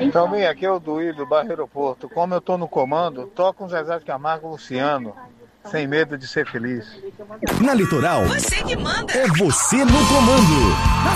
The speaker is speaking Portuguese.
Então, bem, aqui é o Duílio, do bairro Aeroporto. Como eu tô no comando, toca um Zezé de Camargo Luciano, sem medo de ser feliz. Na Litoral, Você que manda. é você no comando.